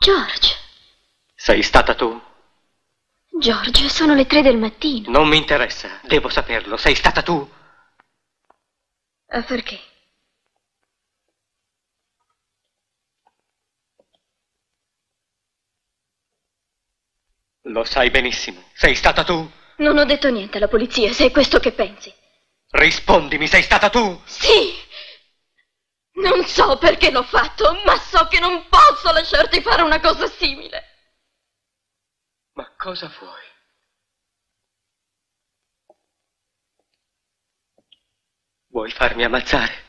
George. Sei stata tu? George, sono le 3 del mattino. Non mi interessa, devo saperlo. Sei stata tu? Perché? Lo sai benissimo. Sei stata tu? Non ho detto niente alla polizia, se è questo che pensi. Rispondimi, sei stata tu? Sì! Non so perché l'ho fatto, ma so che non posso lasciarti fare una cosa simile. Ma cosa vuoi? Vuoi farmi ammazzare?